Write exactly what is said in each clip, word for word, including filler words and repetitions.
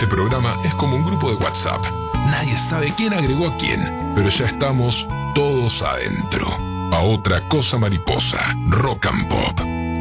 Este programa es como un grupo de WhatsApp. Nadie sabe quién agregó a quién, pero ya estamos todos adentro. A otra cosa mariposa, Rock and Pop.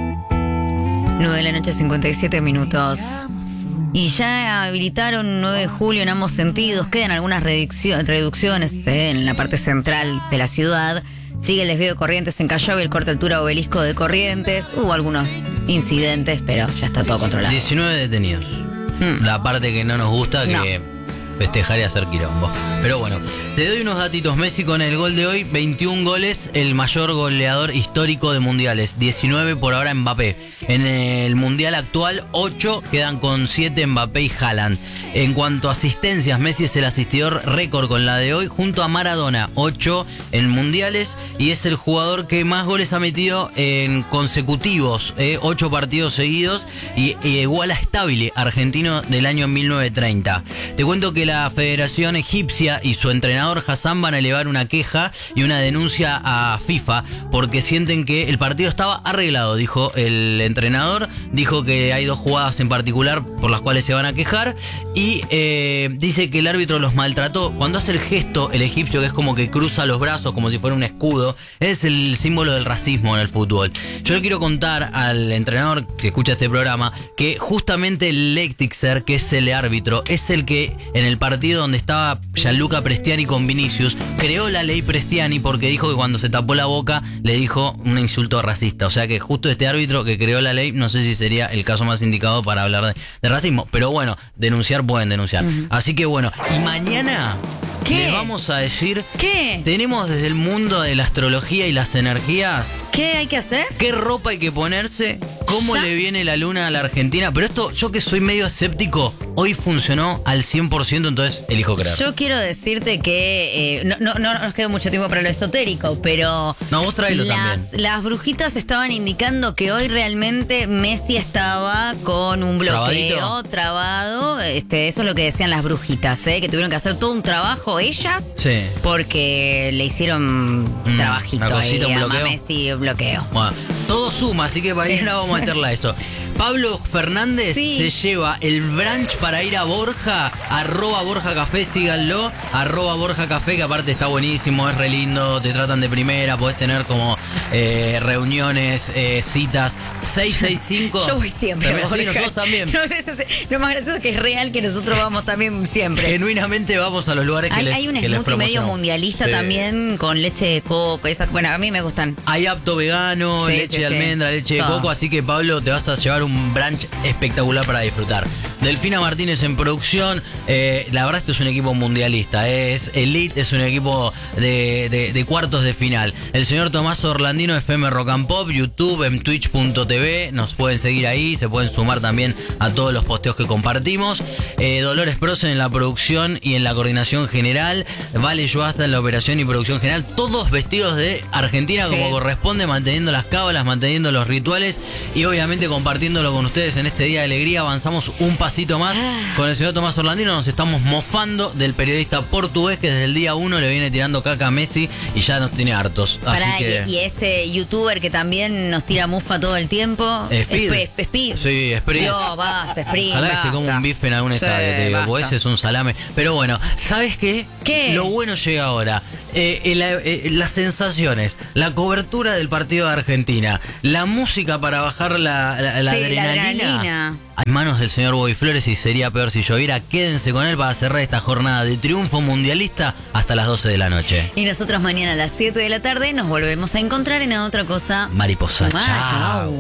nueve de la noche, cincuenta y siete minutos. Y ya habilitaron nueve de julio en ambos sentidos. Quedan algunas reduccio- reducciones eh, en la parte central de la ciudad. Sigue el desvío de Corrientes en Callao y el corte altura Obelisco de Corrientes. Hubo algunos incidentes, pero ya está todo controlado. diecinueve detenidos. Hmm. La parte que no nos gusta, que no. Festejar y hacer quilombo. Pero bueno, te doy unos datitos. Messi con el gol de hoy, veintiún goles, el mayor goleador histórico de mundiales. diecinueve por ahora Mbappé. En el mundial actual, ocho quedan con siete Mbappé y Haaland. En cuanto a asistencias, Messi es el asistidor récord con la de hoy, junto a Maradona, ocho en mundiales, y es el jugador que más goles ha metido en consecutivos, eh, ocho partidos seguidos, y, y igual a Stabile, argentino del año mil novecientos treinta. Te cuento que la Federación Egipcia y su entrenador Hassan van a elevar una queja y una denuncia a FIFA porque sienten que el partido estaba arreglado, dijo el entrenador. Dijo que hay dos jugadas en particular por las cuales se van a quejar y eh, dice que el árbitro los maltrató. Cuando hace el gesto, el egipcio, que es como que cruza los brazos como si fuera un escudo, es el símbolo del racismo en el fútbol. Yo le quiero contar al entrenador que escucha este programa que justamente el Lechtixer, que es el árbitro, es el que en el partido donde estaba Gianluca Prestiani con Vinicius, creó la ley Prestiani porque dijo que cuando se tapó la boca le dijo un insulto racista. O sea que justo este árbitro que creó la ley, no sé si sería el caso más indicado para hablar de, de racismo. Pero bueno, denunciar pueden denunciar. Uh-huh. Así que bueno, y mañana... ¿Qué? Les vamos a decir... ¿Qué? Tenemos desde el mundo de la astrología y las energías... ¿Qué hay que hacer? ¿Qué ropa hay que ponerse? ¿Cómo ¿Ya? le viene la luna a la Argentina? Pero esto, yo que soy medio escéptico, hoy funcionó al cien por ciento, entonces elijo creer. Yo quiero decirte que... Eh, no, no, no nos queda mucho tiempo para lo esotérico, pero... No, vos traelo las, también. Las brujitas estaban indicando que hoy realmente Messi estaba con un bloqueo ¿Trabadito? trabado. Este, eso es lo que decían las brujitas, ¿eh? Que tuvieron que hacer todo un trabajo ellas. Sí. Porque le hicieron mm, trabajito una cosita, ahí un a bloqueo. Messi, bloqueo. Bueno, todo suma, así que mañana sí. Vamos a meterla a eso. Pablo Fernández sí. se lleva el brunch para ir a Borja, arroba Borja Café, síganlo, arroba Borja Café, que aparte está buenísimo, es re lindo, te tratan de primera, podés tener como eh, reuniones, eh, citas, seis seis cinco. Yo voy siempre, también, Borja. Sí, nosotros también. No, eso es, lo más gracioso es que es real que nosotros vamos también siempre. Genuinamente vamos a los lugares que hay, les Hay un que les smoothie medio mundialista sí. también, con leche de coco, esa, bueno, a mí me gustan. Hay apto vegano, sí, leche sí, de sí. almendra, leche Todo. de coco, así que Pablo, te vas a llevar un brunch espectacular para disfrutar. Delfina Martínez en producción. Eh, la verdad, esto es un equipo mundialista. Es elite, es un equipo de, de, de cuartos de final. El señor Tomás Orlandino, F M Rock and Pop, YouTube, en twitch punto t v. Nos pueden seguir ahí. Se pueden sumar también a todos los posteos que compartimos. Eh, Dolores Prosen en la producción y en la coordinación general. Vale Yoasta en la operación y producción general. Todos vestidos de Argentina, sí. como corresponde, manteniendo las cábalas, manteniendo los rituales y obviamente compartiéndolo con ustedes en este día de alegría. Avanzamos un pasito más con el señor Tomás Orlandino. Nos estamos mofando del periodista portugués que desde el día uno le viene tirando caca a Messi y ya nos tiene hartos. Así Pará, que... y, y este youtuber que también nos tira mufa todo el tiempo. Speed. Sp- Speed. Sí, Speed. Dios, basta, Speed. Ojalá basta. que se coma un bife en algún Sí, estadio, te digo, porque ese es un salame. Pero bueno, ¿sabes qué? ¿Qué? Lo bueno llega ahora. Eh, eh, la, eh, las sensaciones, la cobertura del partido de Argentina, la música para bajar la, la, la, sí, adrenalina. la adrenalina. En manos del señor Bobby Flores, y sería peor si lloviera. Quédense con él para cerrar esta jornada de triunfo mundialista hasta las doce de la noche. Y nosotros mañana a las siete de la tarde nos volvemos a encontrar en Otra Cosa Mariposa. Chao. Chao.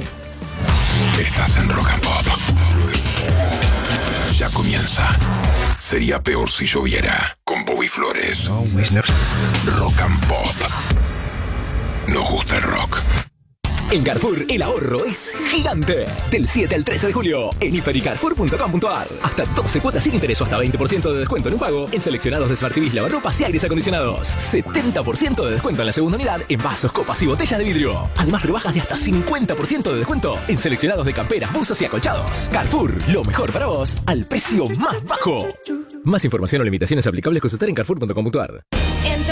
Estás en Rock and Pop. Ya comienza. Sería peor si lloviera. Con Bobby Flores. Rock and Pop. Nos gusta el rock. En Carrefour, el ahorro es gigante. Del siete al trece de julio, en hiper y carrefour punto com punto a r. Hasta doce cuotas sin interés o hasta veinte por ciento de descuento en un pago en seleccionados de Smart T Vs, lavarropas y aires acondicionados. setenta por ciento de descuento en la segunda unidad en vasos, copas y botellas de vidrio. Además, rebajas de hasta cincuenta por ciento de descuento en seleccionados de camperas, buzos y acolchados. Carrefour, lo mejor para vos al precio más bajo. Más información o limitaciones aplicables consultar en carrefour punto com punto a r.